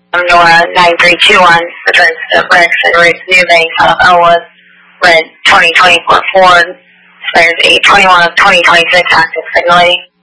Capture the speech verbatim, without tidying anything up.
Nora nine three two one, returns to Merrick Cigarettes, New Bank, out of Elwood, red twenty twenty-four Ford, spares eight twenty-one of twenty twenty-six, active signaling.